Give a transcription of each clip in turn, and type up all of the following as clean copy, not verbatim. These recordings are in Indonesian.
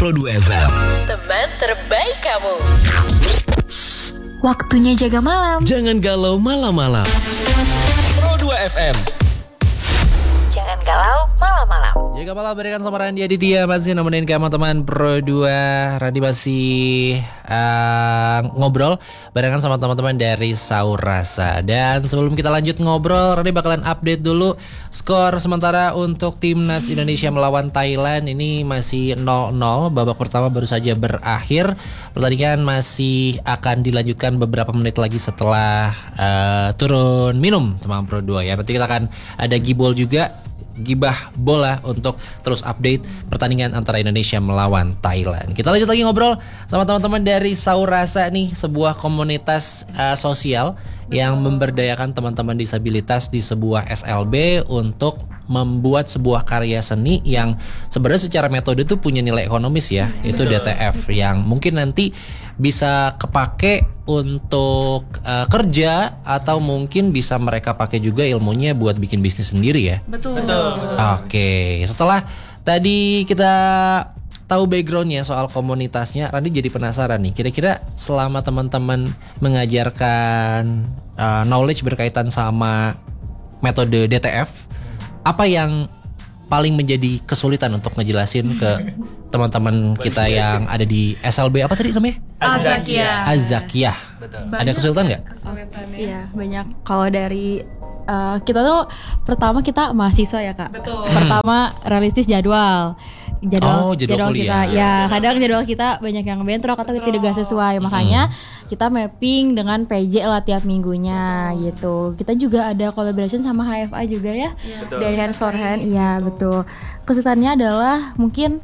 Pro2 FM. Teman terbaik kamu. Waktunya jaga malam. Jangan galau malam-malam. Pro2 FM. Jangan galau malam-malam. Jaga malam berikan sama Randy Aditya masih nemenin kamu teman Pro2. Randy masih ngobrol barengan sama teman-teman dari Sahur Rasa. Dan sebelum kita lanjut ngobrol, Randy bakalan update dulu skor sementara untuk timnas Indonesia melawan Thailand. Ini masih 0-0. Babak pertama baru saja berakhir. Pertandingan masih akan dilanjutkan beberapa menit lagi setelah turun minum teman Pro2 ya. Nanti kita akan ada gibol juga, gibah bola untuk terus update pertandingan antara Indonesia melawan Thailand. Kita lanjut lagi ngobrol sama teman-teman dari Sahur Rasa nih, sebuah komunitas sosial yang memberdayakan teman-teman disabilitas di sebuah SLB untuk membuat sebuah karya seni yang sebenarnya secara metode tuh punya nilai ekonomis ya, itu DTF yang mungkin nanti bisa kepake untuk kerja atau mungkin bisa mereka pakai juga ilmunya buat bikin bisnis sendiri ya. Betul. Oke, setelah tadi kita tahu backgroundnya soal komunitasnya, Randy jadi penasaran nih. Kira-kira selama teman-teman mengajarkan knowledge berkaitan sama metode DTF, apa yang paling menjadi kesulitan untuk ngejelasin ke teman-teman kita yang ada di SLB apa tadi namanya? Azakiyah. Ada kesulitan nggak? Iya, banyak. Kalau dari kita tuh pertama kita mahasiswa ya Kak. Betul. Pertama realistis jadwal Jadwal kuliah. kita. Ya, kadang jadwal kita banyak yang bentrok atau tidak sesuai. Makanya kita mapping dengan PJ lah tiap minggunya gitu. Kita juga ada collaboration sama HFA juga ya. Dari hand for hand. Iya, betul. Kesulitannya adalah mungkin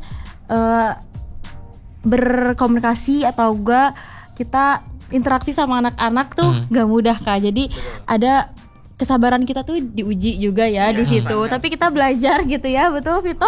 berkomunikasi atau enggak kita interaksi sama anak-anak tuh gak mudah Kak. Jadi ada kesabaran kita tuh diuji juga ya di situ. Tapi kita belajar gitu ya, betul Vito?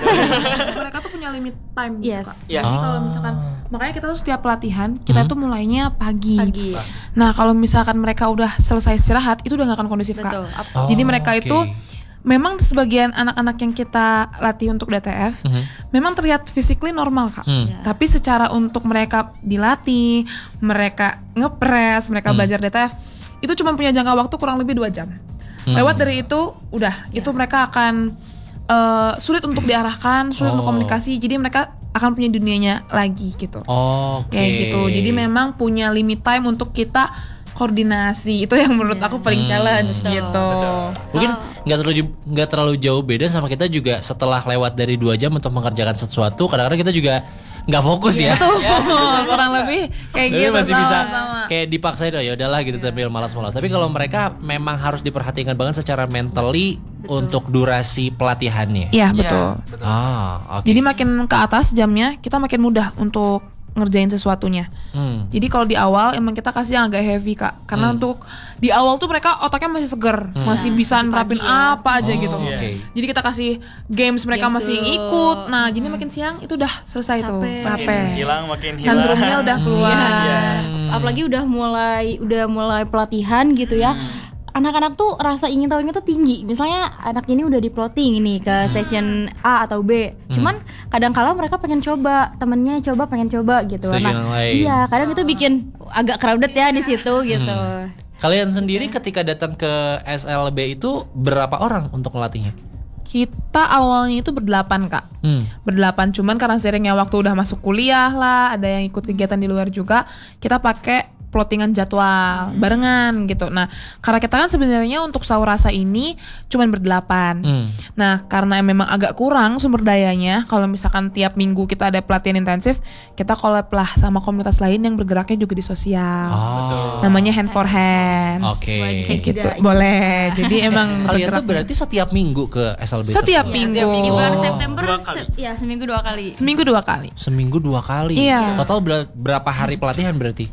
Mereka tuh punya limit time gitu, Yes. Kak. Jadi kalau misalkan, makanya kita tuh setiap pelatihan kita tuh mulainya pagi. Nah kalau misalkan mereka udah selesai istirahat, itu udah gak akan kondusif Betul. Kak. Jadi mereka itu memang sebagian anak-anak yang kita latih untuk DTF memang terlihat physically normal Kak. Tapi secara untuk mereka dilatih, mereka ngepres, mereka belajar DTF, itu cuma punya jangka waktu kurang lebih 2 jam. Lewat dari itu udah, itu mereka akan sulit untuk diarahkan, sulit untuk komunikasi. Jadi mereka akan punya dunianya lagi gitu. Kayak gitu. Jadi memang punya limit time untuk kita koordinasi. Itu yang menurut aku paling challenge gitu. Mungkin nggak terlalu jauh beda sama kita juga setelah lewat dari 2 jam untuk mengerjakan sesuatu. Kadang-kadang kita juga nggak fokus ya. Betul. Kurang lebih kayak Tapi gitu. masih bisa sama. kayak dipaksain ya udahlah gitu sambil malas-malas. Tapi kalau mereka memang harus diperhatikan banget secara mentally untuk durasi pelatihannya. Iya betul. Oke. Jadi makin ke atas jamnya kita makin mudah untuk ngerjain sesuatunya. Jadi kalau di awal emang kita kasih yang agak heavy Kak. Karena untuk di awal tuh mereka otaknya masih seger, masih bisa nerapin apa aja gitu. Jadi kita kasih games mereka masih ikut. Nah jadi makin siang itu udah selesai tuh. Capek. Makin hilang. Tantrumnya udah keluar. Apalagi udah mulai pelatihan gitu ya. Anak-anak tuh rasa ingin tahunya tuh tinggi. Misalnya anak ini udah di plotting ini ke station A atau B. Cuman kadang kala mereka pengen coba, temennya pengen coba gitu. Station yang lain. Iya, kadang itu bikin agak crowded ya di situ gitu. Kalian sendiri ketika datang ke SLB itu berapa orang untuk melatihnya? Kita awalnya itu berdelapan Kak. Berdelapan, cuman karena seringnya waktu udah masuk kuliah lah, ada yang ikut kegiatan di luar juga, kita pakai plottingan jadwal barengan gitu. Nah karena kita kan sebenarnya untuk Sahur Rasa ini cuman berdelapan. Nah karena memang agak kurang sumber dayanya, kalau misalkan tiap minggu kita ada pelatihan intensif, kita collab lah sama komunitas lain yang bergeraknya juga di sosial. Namanya Hand for Hands. Oke. Kayak gitu. Boleh. Jadi emang Kalian tuh bergerak berarti setiap minggu ke SLB setiap tersebut? minggu. Di bulan September Dua kali. seminggu 2 kali. Seminggu 2 kali. Seminggu 2 kali. Iya. Total berapa hari pelatihan berarti?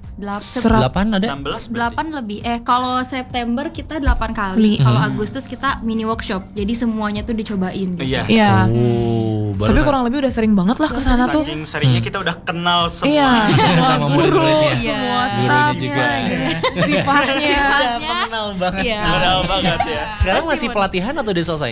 8 ada? 16 lebih. Kalau September kita 8 kali. Kalau Agustus kita mini workshop. Jadi semuanya tuh dicobain gitu. Iya. Iya. Baru Tapi kurang lebih udah sering banget lah kesana tuh. Saking seringnya kita udah kenal semua. Iya, semua Sama guru, murid-muridnya. semua Gurunya staffnya, juga. sifatnya. kenal banget. Iya. Kenal banget ya. Sekarang masih pelatihan atau udah selesai?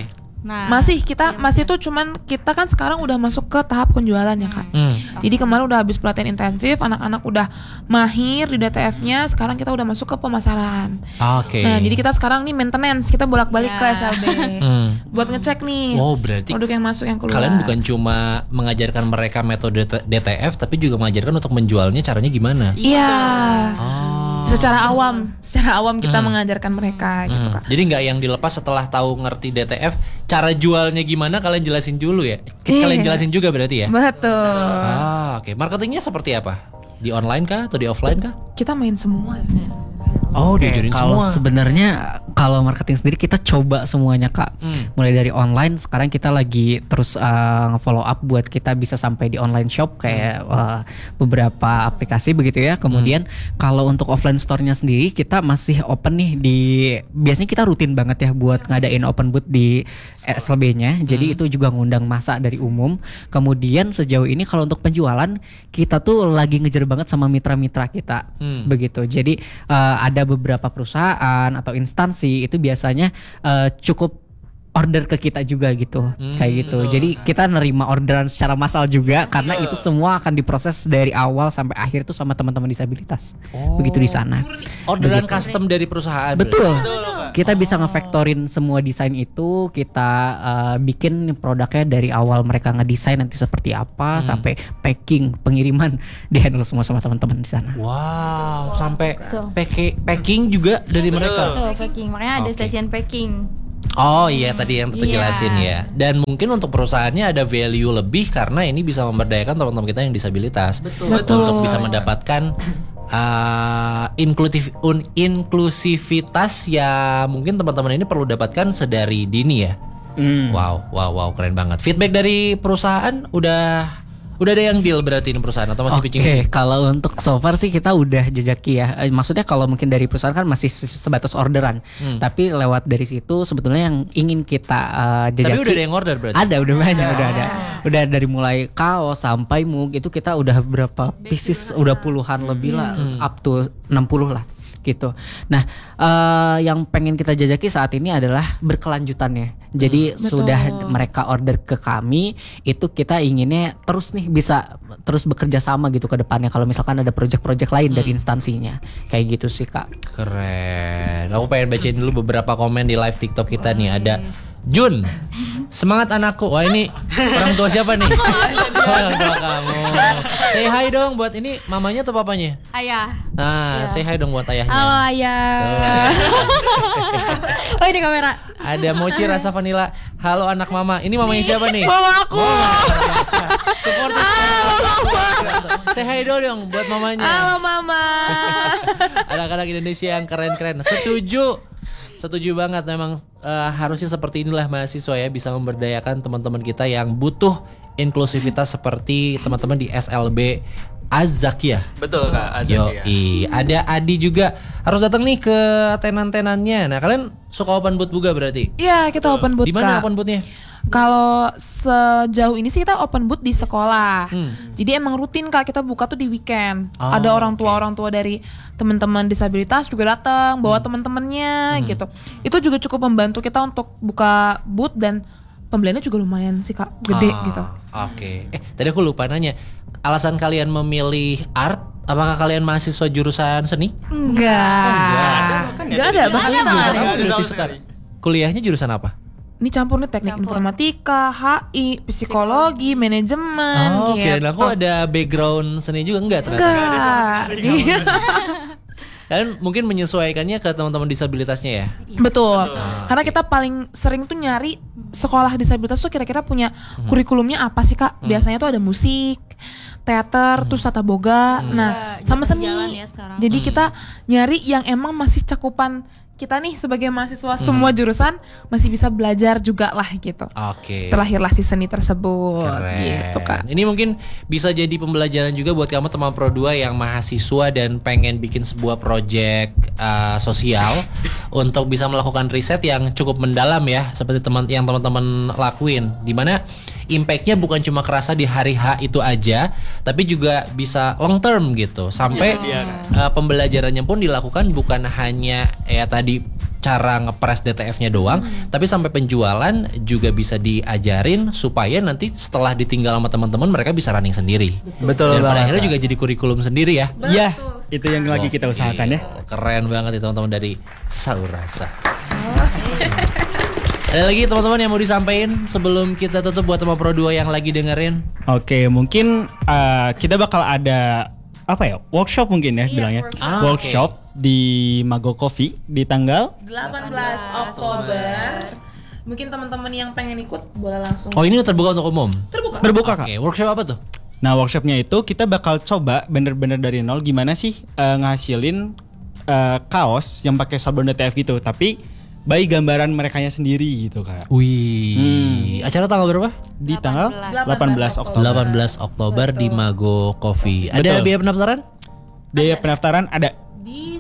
Nah, masih tuh cuman kita kan sekarang udah masuk ke tahap penjualan ya Kak. Jadi kemarin udah habis pelatihan intensif, anak-anak udah mahir di DTF-nya, sekarang kita udah masuk ke pemasaran. Oke. Nah, jadi kita sekarang nih maintenance, kita bolak-balik ke SLB buat ngecek nih. Oh, berarti produk yang masuk yang keluar. kalian bukan cuma mengajarkan mereka metode DTF, tapi juga mengajarkan untuk menjualnya caranya gimana? Iya. Secara awam kita mengajarkan mereka gitu Kak. Jadi nggak yang dilepas setelah tahu ngerti DTF, cara jualnya gimana kalian jelasin dulu ya? Kalian jelasin juga berarti ya? Betul. Oke. Marketingnya seperti apa? Di online kah atau di offline kah? Kita main semua. Oh, diajarin Kalau semua. sebenarnya kalau marketing sendiri kita coba semuanya Kak. Mulai dari online, sekarang kita lagi terus follow up buat kita bisa sampai di online shop kayak beberapa aplikasi begitu ya. Kemudian kalau untuk offline store-nya sendiri kita masih open nih biasanya kita rutin banget ya buat ngadain open booth di SLB-nya. Jadi itu juga ngundang massa dari umum. Kemudian sejauh ini kalau untuk penjualan kita tuh lagi ngejar banget sama mitra-mitra kita. Begitu. Jadi ada beberapa perusahaan atau instansi itu biasanya cukup order ke kita juga gitu, kayak gitu. Jadi kita nerima orderan secara massal juga karena itu semua akan diproses dari awal sampai akhir tuh sama teman-teman disabilitas. Begitu di sana. Orderan custom dari perusahaan. Betul. Kita bisa ngefaktorin semua desain itu, kita bikin produknya dari awal mereka ngedesain nanti seperti apa sampai packing, pengiriman dihandle semua sama teman-teman di sana. Wow, sampai packing juga dari mereka. Tuh, packing. Makanya ada stasiun packing. Oh iya, tadi yang kita jelasin ya. Dan mungkin untuk perusahaannya ada value lebih karena ini bisa memberdayakan teman-teman kita yang disabilitas. Untuk bisa mendapatkan inklusivitas ya mungkin teman-teman ini perlu dapatkan sedari dini ya. Wow, keren banget. Feedback dari perusahaan udah ada yang deal berarti ini perusahaan atau masih pitching? Kalau untuk so far sih kita udah jejaki ya. Maksudnya kalau mungkin dari perusahaan kan masih sebatas orderan. Tapi lewat dari situ sebetulnya yang ingin kita jejaki. Tapi udah ada yang order berarti? Ada, udah banyak, udah ada. Udah dari mulai kaos sampai mug itu kita udah berapa pieces, udah puluhan lebih lah, up to 60 lah. Gitu. Nah, yang pengen kita jajaki saat ini adalah berkelanjutannya. Jadi sudah mereka order ke kami, itu kita inginnya terus nih bisa terus bekerja sama gitu ke depannya. Kalau misalkan ada project-project lain dari instansinya, kayak gitu sih Kak. Keren. Aku pengen bacain dulu beberapa komen di live TikTok kita nih. Ada Jun, semangat anakku. Wah, ini orang tua siapa nih? Orang tua kamu. Say hi dong buat ini mamanya atau papanya? Ayah. Nah, say hi dong buat ayahnya. Halo ayah. Oh, ini kamera. Ada Mochi rasa vanila. Halo anak mama. Ini mamanya siapa nih? Mama aku. Supporter. Say hi dong buat mamanya. Halo mama. Anak-anak Indonesia yang keren-keren. Setuju banget, memang harusnya seperti inilah mahasiswa ya, bisa memberdayakan teman-teman kita yang butuh inklusivitas seperti teman-teman di SLB Azak ya. Betul Kak, Azak ya. Ada Adi juga harus datang nih ke tenan-tenannya. Nah, kalian suka open booth juga berarti? Iya, kita open booth Di mana Kak. open boothnya? Kalau sejauh ini sih kita open booth di sekolah. Jadi emang rutin Kak, kita buka tuh di weekend. Ada orang tua dari teman-teman disabilitas juga datang, bawa teman-temannya gitu. Itu juga cukup membantu kita untuk buka booth dan pembeliannya juga lumayan sih Kak, gede gitu. Oke. Tadi aku lupa nanya. Alasan kalian memilih art, apakah kalian mahasiswa jurusan seni? Enggak ada. Bahkan Kuliahnya jurusan apa? ini campur nih teknik informatika, HI, psikologi, manajemen gitu. Kirain aku ada background seni juga, enggak ternyata. Enggak. Kalian mungkin menyesuaikannya ke teman-teman disabilitasnya ya? Betul. Karena kita paling sering tuh nyari sekolah disabilitas tuh kira-kira punya kurikulumnya apa sih Kak? Biasanya tuh ada musik, teater, terus tata boga, nah sama seni. Ya sekarang. Jadi kita nyari yang emang masih cakupan kita nih sebagai mahasiswa semua jurusan masih bisa belajar juga lah gitu. Oke. Terlahirlah si seni tersebut. Keren. Gitu kan. Ini mungkin bisa jadi pembelajaran juga buat kamu teman Pro 2 yang mahasiswa dan pengen bikin sebuah project sosial untuk bisa melakukan riset yang cukup mendalam ya, seperti teman-teman lakuin, dimana impactnya bukan cuma kerasa di hari H itu aja, tapi juga bisa long term gitu, sampai pembelajarannya pun dilakukan bukan hanya ya tadi cara ngepres DTF-nya doang, tapi sampai penjualan juga bisa diajarin supaya nanti setelah ditinggal sama teman-teman mereka bisa running sendiri. Betul Dan pada banget, akhirnya Kak. juga jadi kurikulum sendiri ya. Ya, itu yang lagi kita usahakan ya. Keren banget itu teman-teman dari Saurasa. Ada lagi teman-teman yang mau disampaikan sebelum kita tutup buat teman Pro 2 yang lagi dengerin? Oke, mungkin kita bakal ada apa ya? Workshop mungkin ya bilangnya. Workshop di Mago Coffee di tanggal 18 Oktober. Mungkin teman-teman yang pengen ikut boleh langsung. Oh, ini terbuka untuk umum? terbuka Kak. Oke, workshop apa tuh? Nah, workshopnya itu kita bakal coba bener-bener dari nol gimana sih ngasilin kaos yang pakai sablon DTF gitu, tapi by gambaran merekanya sendiri gitu Kak. Wih, acara tanggal berapa? Di tanggal 18 Oktober. 18 Oktober di Mago Coffee. Ada Betul. biaya pendaftaran? Biaya pendaftaran ada Di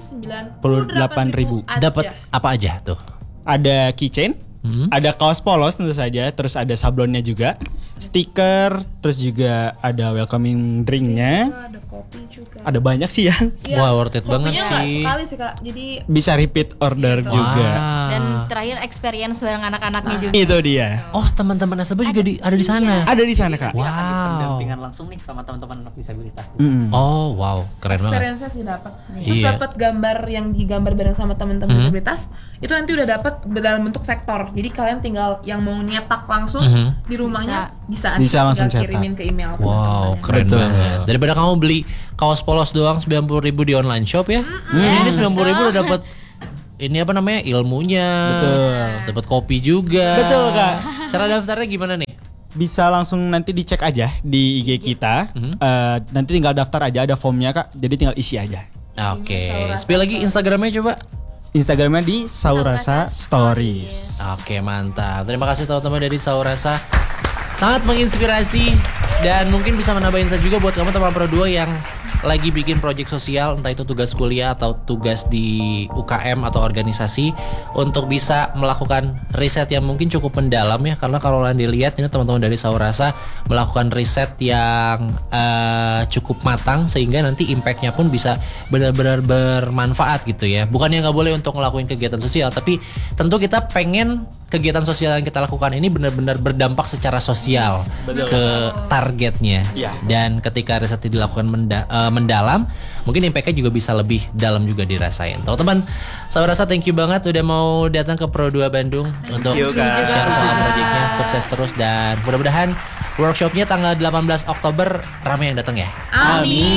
98.000. Dapat apa aja tuh? ada keychain, ada kaos polos tentu saja, terus ada sablonnya juga, stiker, terus juga ada welcoming drinknya, Ada kopi juga. ada banyak sih ya. Wah, worth it banget Kopinya nggak sih. sekali sih Kak. Jadi Bisa repeat order juga. Dan terakhir experience bareng anak-anaknya juga. Itu dia. Oh, teman-teman nasabah juga ada di sana. Ada di sana Kak. Wow. Pendampingan langsung nih sama teman-teman anak disabilitas. Oh, wow, keren banget. experience-nya sih dapat. Terus Iya. dapat gambar yang digambar bareng sama teman-teman disabilitas. Itu nanti udah dapat dalam bentuk vektor. Jadi kalian tinggal yang mau nyetak langsung di rumahnya bisa langsung tinggal cetak. kirimin ke email. Wow, keren Betul. banget. Daripada kamu beli kaos polos doang 90.000 di online shop ya. Ini 90.000 udah dapat ini apa namanya? Ilmunya. Betul. Dapat kopi juga. Betul, Kak. Cara daftarnya gimana nih? Bisa langsung nanti dicek aja di IG kita. Nanti tinggal daftar aja, ada formnya Kak. Jadi tinggal isi aja. Oke. Spill lagi Instagramnya coba. Instagramnya di Saurasa Stories. Oke, mantap. Terima kasih teman-teman dari Saurasa. Sangat menginspirasi dan mungkin bisa menambah insight juga buat kamu teman Pro 2 yang lagi bikin proyek sosial, entah itu tugas kuliah atau tugas di UKM atau organisasi, untuk bisa melakukan riset yang mungkin cukup mendalam ya. Karena kalau kalian dilihat ini teman-teman dari Saurasa melakukan riset yang cukup matang sehingga nanti impactnya pun bisa benar-benar bermanfaat gitu ya. Bukannya nggak boleh untuk ngelakuin kegiatan sosial, tapi tentu kita pengen kegiatan sosial yang kita lakukan ini benar-benar berdampak secara sosial ke targetnya. Dan ketika riset ini dilakukan mendalam, mungkin impactnya juga bisa lebih dalam juga dirasain. Teman-teman, saya rasa thank you banget udah mau datang ke Pro 2 Bandung untuk share soal proyeknya. Sukses terus dan mudah-mudahan workshopnya tanggal 18 Oktober ramai yang datang ya. Amin.